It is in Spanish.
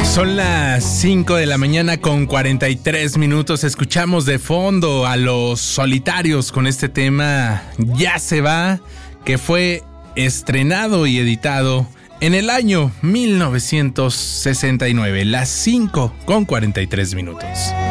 Son las 5 de la mañana con 43 minutos. Escuchamos de fondo a Los Solitarios con este tema Ya se va, que fue estrenado y editado en el año 1969. Las 5 con 43 minutos.